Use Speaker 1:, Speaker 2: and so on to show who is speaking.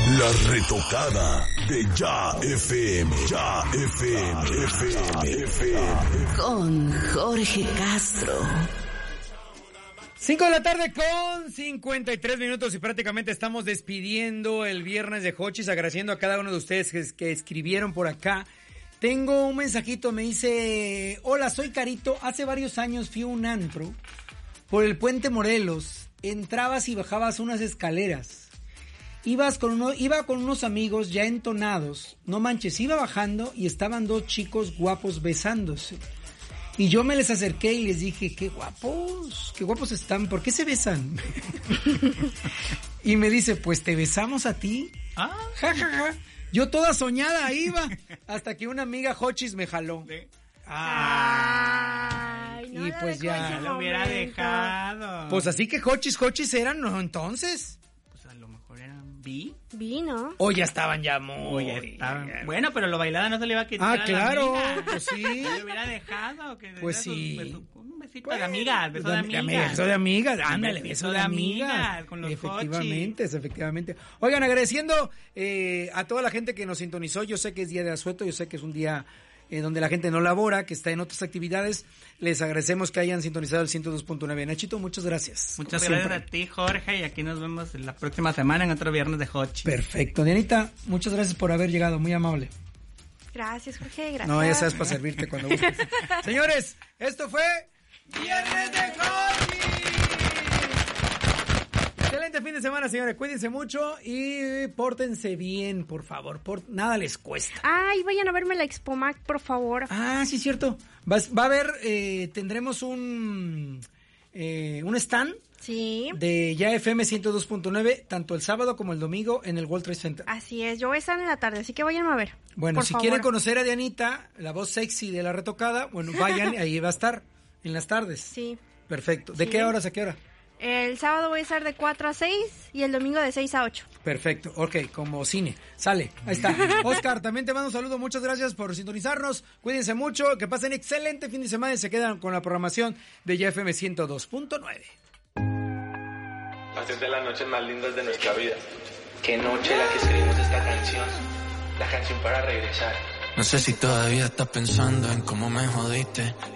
Speaker 1: La retocada de Ya FM. Ya FM.
Speaker 2: Con Jorge Castro.
Speaker 3: 5 de la tarde con 53 minutos y prácticamente estamos despidiendo el viernes de Jochis, agradeciendo a cada uno de ustedes que escribieron por acá. Tengo un mensajito, me dice: hola, soy Carito, hace varios años fui a un antro por el Puente Morelos, entrabas y bajabas unas escaleras, iba con unos amigos ya entonados, no manches, iba bajando y estaban dos chicos guapos besándose. Y yo me les acerqué y les dije: qué guapos están, ¿por qué se besan? Y me dice: pues te besamos a ti. Ja, ja, ja. Yo toda soñada iba, hasta que una amiga Jochis me jaló.
Speaker 4: Ay, no,
Speaker 3: y pues ya
Speaker 5: lo hubiera dejado.
Speaker 3: Pues así que Jochis eran, ¿no? Entonces.
Speaker 5: Pues a lo mejor eran bi.
Speaker 4: Vi, ¿no?
Speaker 3: O ya estaban ya muy...
Speaker 5: Bueno, pero lo bailada no se le iba a quitar.
Speaker 3: Ah, claro,
Speaker 5: a la amiga.
Speaker 3: pues sí.
Speaker 5: Lo hubiera dejado. Que
Speaker 3: pues sí.
Speaker 5: Un besito de amiga, beso de amiga.
Speaker 3: Beso de amiga, ándale, beso de amiga.
Speaker 5: Con los
Speaker 3: efectivamente. Oigan, agradeciendo a toda la gente que nos sintonizó. Yo sé que es día de asueto, yo sé que es un día donde la gente no labora, que está en otras actividades. Les agradecemos que hayan sintonizado el 102.9. Nachito, muchas gracias.
Speaker 5: Muchas gracias a ti, Jorge, y aquí nos vemos la próxima semana en otro viernes de Jochis.
Speaker 3: Perfecto. Dianita, muchas gracias por haber llegado, muy amable.
Speaker 4: Gracias, Jorge, gracias.
Speaker 3: No, ya sabes para servirte cuando gustes. Señores, esto fue Viernes de Jochis. Excelente fin de semana, señores. Cuídense mucho y pórtense bien, por favor. Nada les cuesta.
Speaker 4: Ay, vayan a verme la Expomac, por favor.
Speaker 3: Ah, sí, cierto. Va a haber, tendremos un stand.
Speaker 4: Sí.
Speaker 3: De Ya FM 102.9, tanto el sábado como el domingo en el World Trade Center.
Speaker 4: Así es, yo voy a estar en la tarde, así que vayan a ver.
Speaker 3: Bueno, si quieren conocer a Dianita, la voz sexy de La Retocada, bueno, vayan, ahí va a estar, en las tardes.
Speaker 4: Sí.
Speaker 3: Perfecto. ¿De qué horas a qué hora?
Speaker 4: El sábado voy a estar de 4 a 6 y el domingo de 6 a 8.
Speaker 3: Perfecto, ok, como cine. Sale, ahí está. Oscar, también te mando un saludo, muchas gracias por sintonizarnos. Cuídense mucho, que pasen excelente fin de semana y se quedan con la programación de Ya FM 102.9.
Speaker 6: Haces de las noches más lindas de nuestra vida. Qué noche la que escribimos esta canción. La canción para regresar.
Speaker 7: No sé si todavía estás pensando en cómo me jodiste.